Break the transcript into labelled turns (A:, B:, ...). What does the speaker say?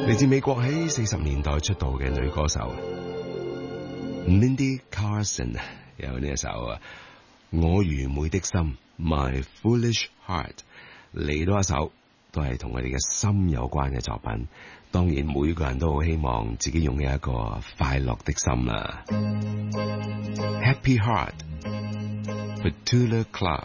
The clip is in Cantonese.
A: 嚟自美國喺40年代出道嘅女歌手 Mindy Carson 有呢一首我愚昧的心 My Foolish Heart， 嚟到一首都係同我哋嘅心有關嘅作品。當然每個人都好希望自己擁有一個快樂的心啦。Happy Heart Petula Clark。